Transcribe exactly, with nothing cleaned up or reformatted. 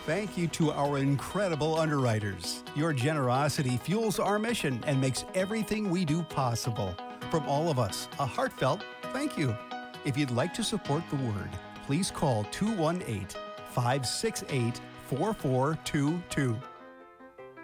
thank you to our incredible underwriters. Your generosity fuels our mission and makes everything we do possible. From all of us, a heartfelt thank you. If you'd like to support the Word, please call two one eight, five six eight, four four two two.